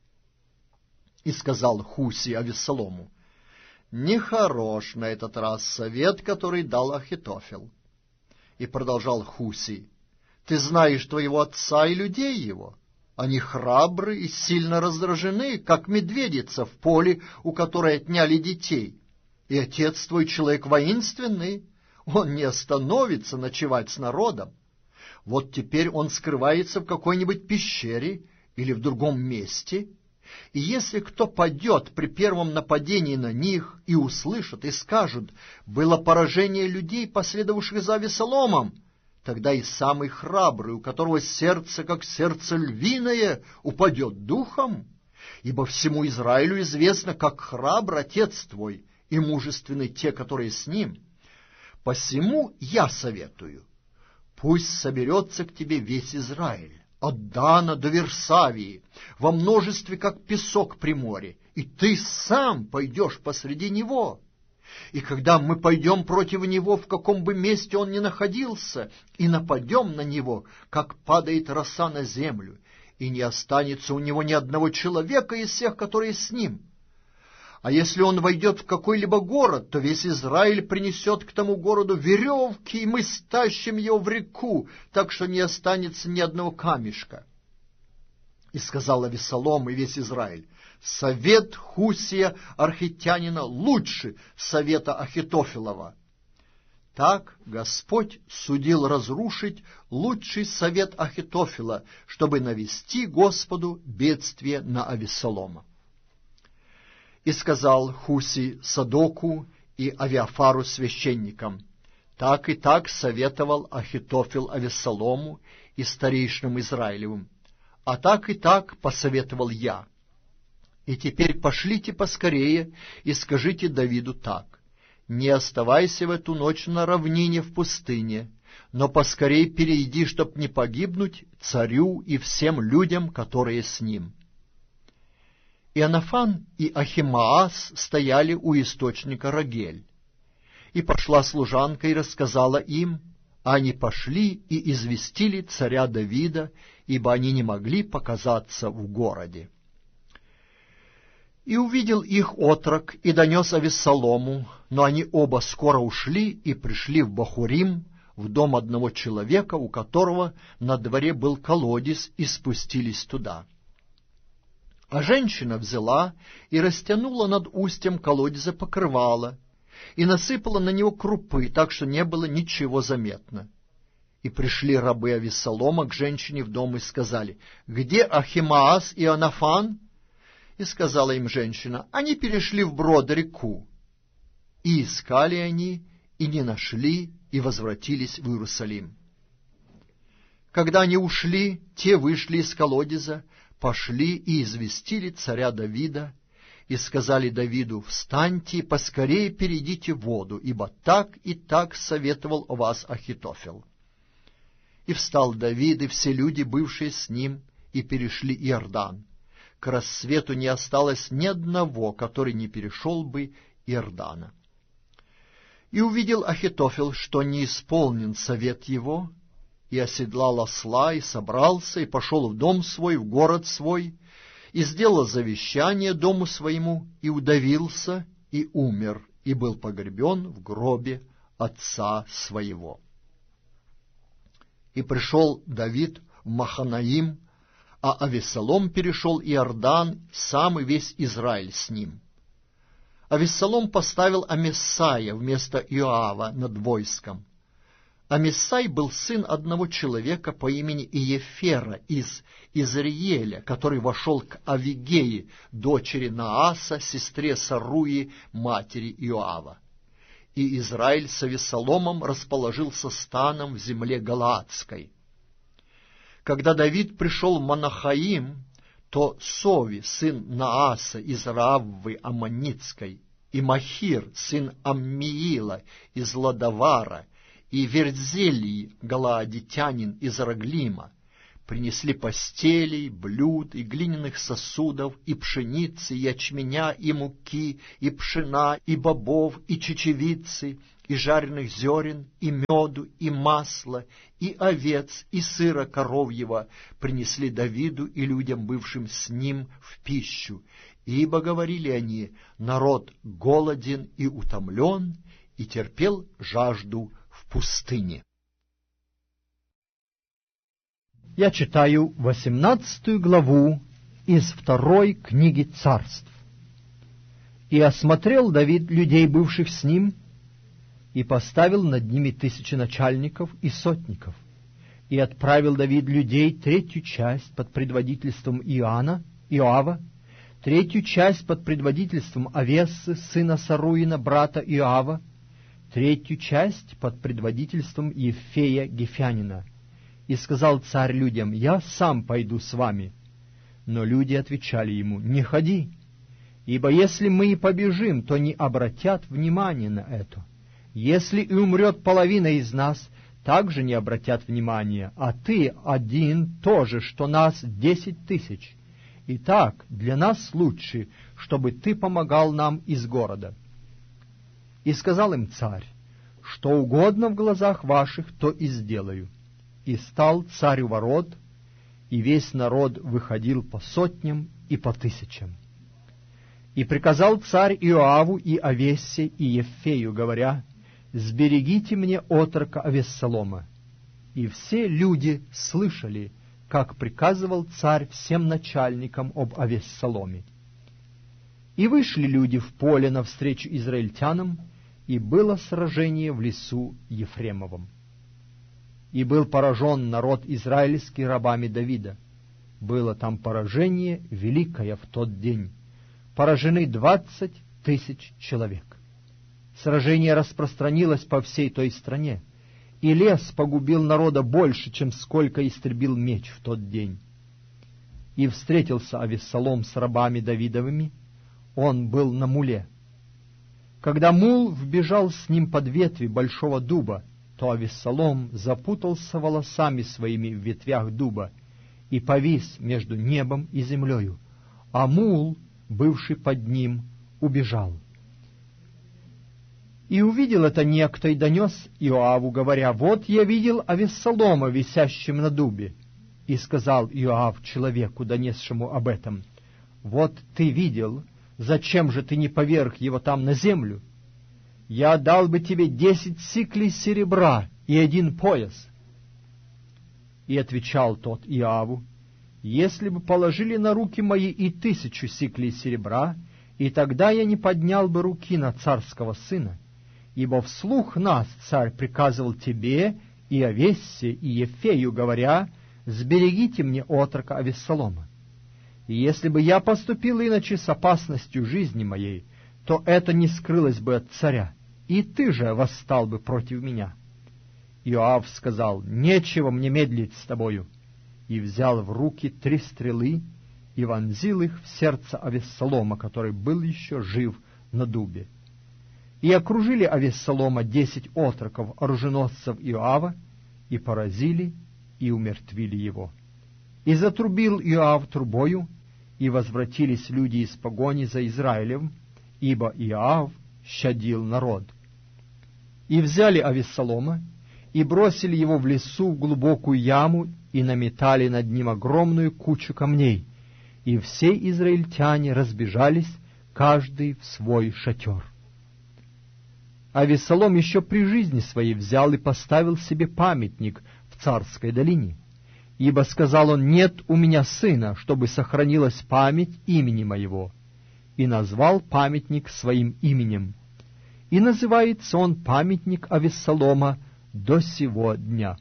Speaker 2: И сказал Хусий Авессалому: «Нехорош на этот раз совет, который дал Ахитофел». И продолжал Хусий: «Ты знаешь твоего отца и людей его. Они храбры и сильно раздражены, как медведица в поле, у которой отняли детей. И отец твой человек воинственный, он не остановится ночевать с народом. Вот теперь он скрывается в какой-нибудь пещере или в другом месте, и если кто падет при первом нападении на них и услышат и скажут: было поражение людей, последовавших за Авессаломом, тогда и самый храбрый, у которого сердце, как сердце львиное, упадет духом, ибо всему Израилю известно, как храбр отец твой и мужественны те, которые с ним. Посему я советую, пусть соберется к тебе весь Израиль, от Дана до Версавии, во множестве, как песок при море, и ты сам пойдешь посреди него. И когда мы пойдем против него, в каком бы месте он ни находился, и нападем на него, как падает роса на землю, и не останется у него ни одного человека из всех, которые с ним. А если он войдет в какой-либо город, то весь Израиль принесет к тому городу веревки, и мы стащим его в реку, так что не останется ни одного камешка». И сказал Авессалом и весь Израиль: «Совет Хусия архитянина лучше совета Ахитофелова». Так Господь судил разрушить лучший совет Ахитофела, чтобы навести Господу бедствие на Авессалома. И сказал Хусий Садоку и Авиафару священникам: «Так и так советовал Ахитофел Авессалому и старейшинам Израилевым, а так и так посоветовал я. И теперь пошлите поскорее и скажите Давиду так: не оставайся в эту ночь на равнине в пустыне, но поскорей перейди, чтоб не погибнуть царю и всем людям, которые с ним». Иоаннафан и Ахимаас стояли у источника Рогель. И пошла служанка и рассказала им, а они пошли и известили царя Давида, ибо они не могли показаться в городе. И увидел их отрок, и донес Авессалому, но они оба скоро ушли и пришли в Бахурим, в дом одного человека, у которого на дворе был колодец, и спустились туда. А женщина взяла и растянула над устьем колодеза покрывало, и насыпала на него крупы, так что не было ничего заметно. И пришли рабы Авессалома к женщине в дом и сказали: «Где Ахимаас и Иоаннафан?» И сказала им женщина: «Они перешли вброд реку». И искали они, и не нашли, и возвратились в Иерусалим. Когда они ушли, те вышли из колодеза, пошли и известили царя Давида, и сказали Давиду: «Встаньте и поскорее перейдите в воду, ибо так и так советовал о вас Ахитофел». И встал Давид и все люди, бывшие с ним, и перешли Иордан. К рассвету не осталось ни одного, который не перешел бы Иордана. И увидел Ахитофел, что не исполнен совет его, и оседлал осла, и собрался, и пошел в дом свой, в город свой, и сделал завещание дому своему, и удавился, и умер, и был погребен в гробе отца своего. И пришел Давид в Маханаим, а Авессалом перешел Иордан, сам и весь Израиль с ним. Авессалом поставил Амесая вместо Иоава над войском. Амесай был сын одного человека по имени Иефера из Изриеля, который вошел к Авигее, дочери Нааса, сестре Саруи, матери Иоава. И Израиль с Авессаломом расположился станом в земле Галаадской. Когда Давид пришел в Манахаим, то Сови, сын Нааса из Рааввы Аммонитской, и Махир, сын Аммиила из Ладавара, и Верзелий, галаадитянин из Раглима, принесли постелей, блюд и глиняных сосудов, и пшеницы, и ячменя, и муки, и пшена, и бобов, и чечевицы, и жареных зерен, и меду, и масла, и овец, и сыра коровьего принесли Давиду и людям, бывшим с ним, в пищу. Ибо, говорили они, народ голоден и утомлен, и терпел жажду в пустыне.
Speaker 1: Я читаю восемнадцатую главу из второй книги Царств. «И осмотрел Давид людей, бывших с ним, и поставил над ними тысячи начальников и сотников. И отправил Давид людей третью часть под предводительством Иоанна, Иоава, третью часть под предводительством Авессы, сына Саруина, брата Иоава, третью часть под предводительством Ефея Гефянина. И сказал царь людям: «Я сам пойду с вами». Но люди отвечали ему: «Не ходи, ибо если мы и побежим, то не обратят внимания на это. Если и умрет половина из нас, также не обратят внимания, а ты один тоже, что нас десять тысяч. Итак, для нас лучше, чтобы ты помогал нам из города». И сказал им царь: «Что угодно в глазах ваших, то и сделаю». И стал царь у ворот, и весь народ выходил по сотням и по тысячам. И приказал царь Иоаву и Авессе и Ефею, говоря: «Сберегите мне отрока Авессалома». И все люди слышали, как приказывал царь всем начальникам об Авессаломе. И вышли люди в поле навстречу израильтянам, и было сражение в лесу Ефремовом. И был поражен народ израильский рабами Давида. Было там поражение великое в тот день. Поражены двадцать тысяч человек. Сражение распространилось по всей той стране, и лес погубил народа больше, чем сколько истребил меч в тот день. И встретился Авессалом с рабами Давидовыми, он был на муле. Когда мул вбежал с ним под ветви большого дуба, то Авессалом запутался волосами своими в ветвях дуба и повис между небом и землею, а мул, бывший под ним, убежал. И увидел это некто и донес Иоаву, говоря: «Вот я видел Авессалома, висящим на дубе». И сказал Иоав человеку, донесшему об этом: «Вот ты видел, зачем же ты не поверг его там на землю? Я дал бы тебе десять сиклей серебра и один пояс». И отвечал тот Иоаву: «Если бы положили на руки мои и тысячу сиклей серебра, и тогда я не поднял бы руки на царского сына, ибо вслух нас царь приказывал тебе и Авессе и Ефею, говоря: сберегите мне отрока Авессалома. И если бы я поступил иначе с опасностью жизни моей, то это не скрылось бы от царя, и ты же восстал бы против меня». Иоав сказал: «Нечего мне медлить с тобою», и взял в руки три стрелы и вонзил их в сердце Авессалома, который был еще жив на дубе. И окружили Авессалома десять отроков оруженосцев Иоава, и поразили, и умертвили его. И затрубил Иоав трубою, и возвратились люди из погони за Израилем, ибо Иоав щадил народ. И взяли Авессалома, и бросили его в лесу в глубокую яму, и наметали над ним огромную кучу камней, и все израильтяне разбежались, каждый в свой шатер. Авессалом еще при жизни своей взял и поставил себе памятник в Царской долине, ибо сказал он: «Нет у меня сына, чтобы сохранилась память имени моего», и назвал памятник своим именем. И называется он памятник Авессалома до сего дня.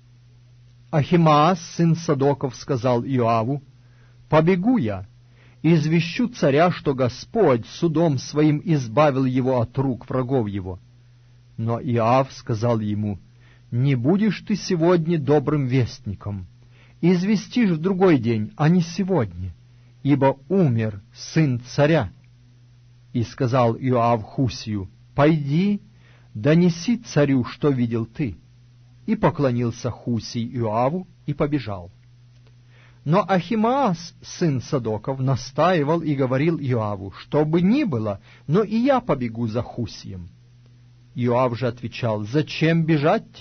Speaker 1: Ахимаас, сын Садоков, сказал Иоаву: «Побегу я, и извещу царя, что Господь судом своим избавил его от рук врагов его». Но Иоав сказал ему: «Не будешь ты сегодня добрым вестником, известишь в другой день, а не сегодня, ибо умер сын царя». И сказал Иоав Хусию: «Пойди, донеси царю, что видел ты». И поклонился Хусий Иоаву и побежал. Но Ахимаас, сын Садоков, настаивал и говорил Иоаву: «Что бы ни было, но и я побегу за Хусием». Иоав же отвечал: «Зачем бежать